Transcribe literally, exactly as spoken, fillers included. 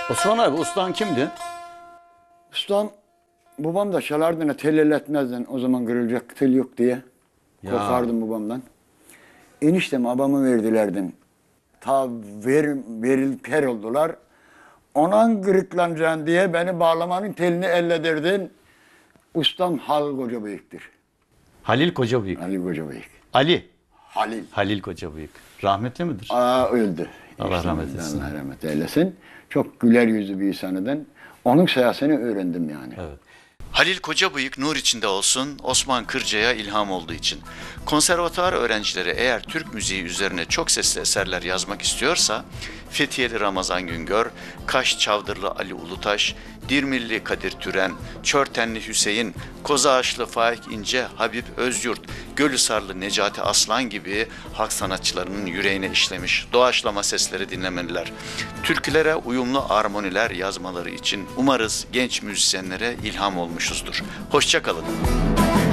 Osman abi ustan kimdi? Ustam, babam da çalardı ne tel elletmezdi. O zaman kırılacak tel yok diye. Ya. Korkardım babamdan. Eniştem abamı verdilerdi. Ta ver, veril per oldular. Onan kırıklanacaksın diye beni bağlamanın telini elledirdin. Ustam Halil Kocabıyık'tır. Halil Kocabıyık. Halil Kocabıyık. Ali. Halil. Halil Kocabıyık. Rahmetli midir? Aa, öldü. Allah İşte rahmet eylesin. Allah rahmet eylesin. Çok güler yüzlü bir insanıdan. Onun sayesinde öğrendim yani. Evet. Halil Kocabıyık nur içinde olsun, Osman Kırca'ya ilham olduğu için. Konservatuvar öğrencileri eğer Türk müziği üzerine çok sesli eserler yazmak istiyorsa, Fethiyeli Ramazan Güngör, Kaş Çavdırlı Ali Ulutaş, Dirmilli Kadir Türen, Çörtenli Hüseyin, Kozağaçlı Faik İnce, Habib Özyurt, Gölhisarlı Necati Aslan gibi halk sanatçılarının yüreğine işlemiş doğaçlama sesleri dinlemeliler. Türkülere uyumlu armoniler yazmaları için umarız genç müzisyenlere ilham olmuşuzdur. Hoşça kalın.